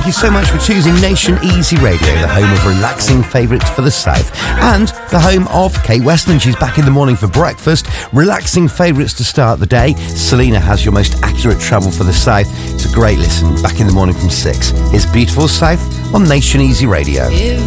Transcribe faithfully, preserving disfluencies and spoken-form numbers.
you so much for choosing Nation Easy Radio, the home of relaxing favourites for the South, and the home of Kate Weston. She's back in the morning for breakfast. Relaxing favourites to start the day. Selena has your most accurate travel for the South. It's a great listen. Back in the morning from six. It's Beautiful South on Nation Easy Radio. Every